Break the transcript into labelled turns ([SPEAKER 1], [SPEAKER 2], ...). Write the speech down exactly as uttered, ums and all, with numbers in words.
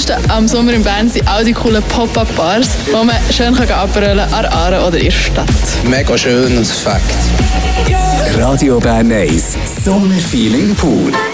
[SPEAKER 1] Coolste am Sommer in Bern sind auch die coolen Pop-Up-Bars, wo man schön abrollen kann an Aare oder in der Stadt.
[SPEAKER 2] Mega schön und Fakt.
[SPEAKER 3] Radio Bern eins, Sommerfeeling pur.